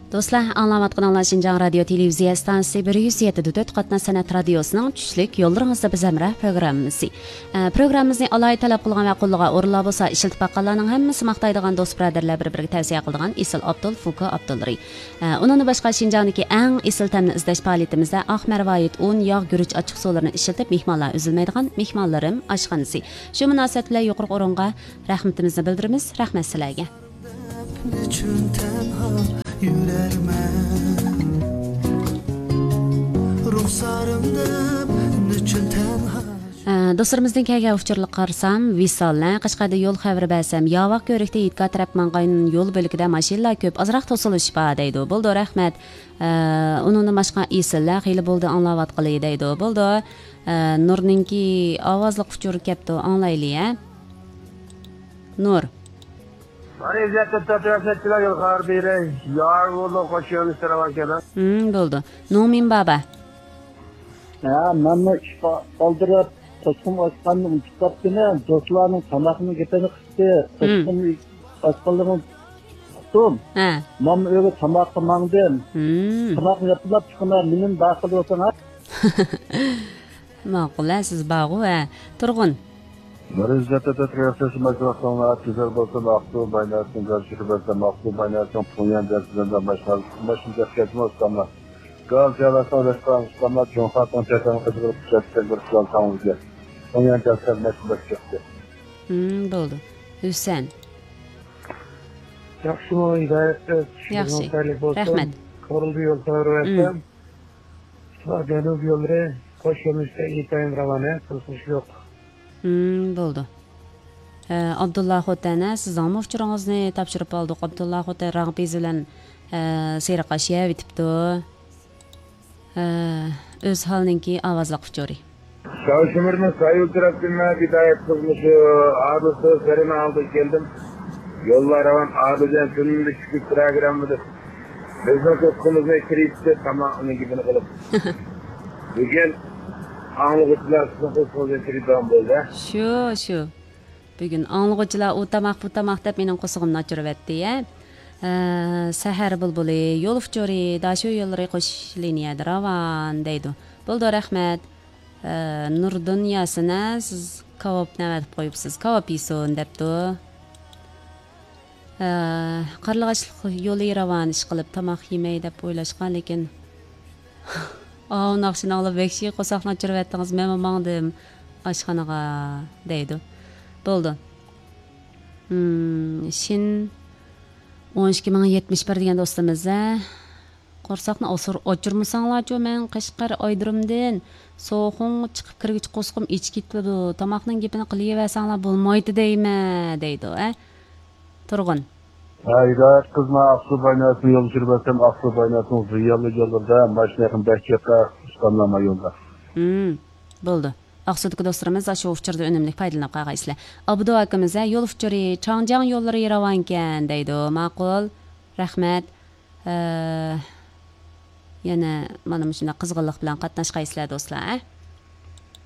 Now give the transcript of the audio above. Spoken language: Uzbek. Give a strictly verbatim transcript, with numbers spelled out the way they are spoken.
Do'stlar, anglayotganinglar Şinjan radio televiziya stansiyasi bir yuz yetti nuqta to'rt qatna san'at radiosining tushlik yo'llaringizda biz amra programmamiz. Programmamizni alohida talab qilgan va qo'llagan o'rinlar bo'lsa, ishiltib baqqanlarning hammasi maqtaydigan do'st birodarlar bir-biriga tavsiya qiladigan Isil Abdul Fuku Abdullari. Undan boshqa Şinjandagi eng isil ta'mni izlash faoliyatimizda Ahmervayit un, yog', guruch ochiq suvlarini ishlatib mehmonlar uzilmaydigan mehmonlarim oshxonasi. Shu munosabat bilan yuqori o'ringa rahmatimizni bildiramiz. Rahmat sizlarga. Dostlarımızdan kelgan uchurlik qarsam, Visalni Qashqarda yo'l xabari bersam, Yavaq ko'rikda Yitqa taraf manqayın yo'l bo'ligida mashinalar ko'p, azroq to'silish bor deydi. Bo'ldi, rahmat. Uningni boshqa isillar xeyli bo'ldi anglayotqili deydi. Bo'ldi. Nurninki ovozli uchur kelibdi, anglayli, ha? Nur. Arayüzette tatlıklar yol karbire, yar vurdu koşuyormuş tarafa kadar. Hmm, buldu. Numin baba. Ya, ben de kaldırıp, toşkum açkandım, kitaptığını, dostlarının tamakını getirip kıstı, toşkum açkanlığımı tuttum. Ha. Ben öyle tamak tamandım. Hmm. Tamak yapıp çıkınlar, benim dağılı olsan ha. Maqul, siz bağu, ha. Turgun. Arayüzette tatlıklar maçlarına güzel olsun, aklı baynasın, karşılıklı aklı baynasın, punyan derslerinden başlar, başınca kesme ustamlar. Galatasaray Başkanı ustamlar, Cumhurbaşkanı Çetan'ın katılıp kuşatacak bir sıralı tamamlayacak. Punyan dersler meşgul çıktı. Hmm, buldu. Hüseyin. Yaxşı mı, hidayetli. Yaxşı. Rahmet. Koruldu yolları versem. Danub yolları, koş yolmuşta İtayim Ravan'a, kılsmış yok. Hmm, bo'ldi. Abdullah Xotana, sizning uchuringizni topshirib oldik. Abdullah Xotana rag'biz bilan seyroqashga bitibdi. O'z holininki ovozli uchuri. Şavşımir'in sayı tarafından hidayet kılmışı, ağrısı serime aldı geldim. Yollar avan ağrıcan sınırlı çıkıp programıdır. Bizim kokumuza kiripti, tamamını gibini kılıp. Bugün Anlıqçılar sınıf pozisyonu bo'ldi. Shu, shu. Bugun anlıqçılar u tamaq bu tamaq deb mening qo'sig'imni ochirib etdi, ya. Sahar bulbuli, yo'l uchuri, dashu yo'llari qo'sh liniyada ravan deydi. Bo'ldi, rahmat. Nur dunyosini siz kavob navatib qo'yibsiz. Kavob yesin debdi. Qarlag'achlik yo'li ravan ish qilib tamaq yemay deb o'ylashgan, lekin Aa, naqshini olib bekshi qo'saqni ochirib etdingiz, men mangdim oshxonaga deydi. Bo'ldi. Hmm, shin o'n ikki ming yetmish bir degan do'stimiz, qo'rsaqni osur ochirmasanglar-chu, men Qashqar Oydirimdan so'xing chiqib kirgich qo'sqim ichib ketdi. Tomoqning gapini qilaversanglar bo'lmaydi deyma, deydi, ha? Turg'un. Hidayet kızma aklı baynasın yol sürbetem aklı baynasın ziyalı yollarda başlayın bahçeka ustamlama yolda. Hmm, bo'ldi. Aqsudagi do'stlarimiz shu uchurda unumli foydalanib qolgaysizlar. Abdu akamiz yo'l uchuri Changjiang yo'llari ravan ekan deydi. Ma'qul. Rahmat. Yana mana shunday qizg'inlik bilan qatnashgaysizlar do'stlar.